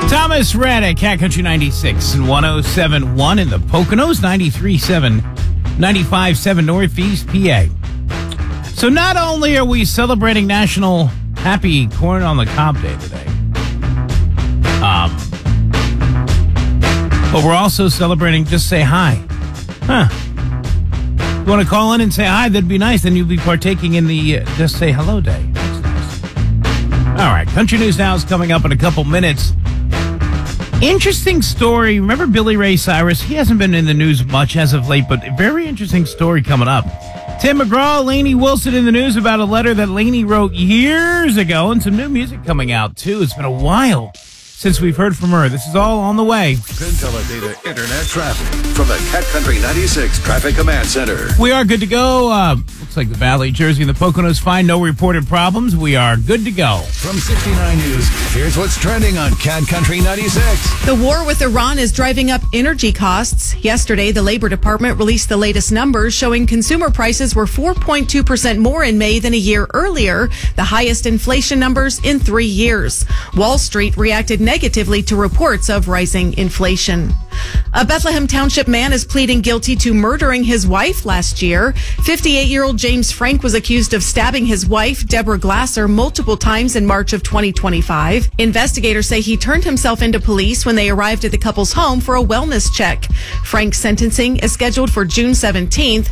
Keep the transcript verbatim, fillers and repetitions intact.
Thomas Red at Cat Country ninety-six and one oh seven point one in the Poconos, ninety-three point seven, ninety-five point seven Northeast P A. So not only are we celebrating National Happy Corn on the Cob Day today, um, but we're also celebrating Just Say Hi. Huh. If you want to call in and say hi, that'd be nice. Then you'll be partaking in the uh, Just Say Hello Day. That's nice. All right, Country News Now is coming up in a couple minutes. Interesting story. Remember Billy Ray Cyrus? He hasn't been in the news much as of late, but a very interesting story coming up. Tim McGraw, Lainey Wilson in the news about a letter that Lainey wrote years ago, and some new music coming out, too. It's been a while since we've heard from her. This is all on the way. PinTeleData Internet traffic from the Cat Country ninety-six Traffic Command Center. We are good to go. Uh, looks like the Valley, Jersey, and the Poconos fine. No reported problems. We are good to go. From sixty-nine News, here's what's trending on Cat Country ninety-six. The war with Iran is driving up energy costs. Yesterday, the Labor Department released the latest numbers showing consumer prices were four point two percent more in May than a year earlier, the highest inflation numbers in three years. Wall Street reacted negatively to reports of rising inflation. A Bethlehem Township man is pleading guilty to murdering his wife last year. fifty-eight-year-old James Frank was accused of stabbing his wife, Deborah Glasser, multiple times in March of twenty twenty-five. Investigators say he turned himself into police when they arrived at the couple's home for a wellness check. Frank's sentencing is scheduled for June seventeenth.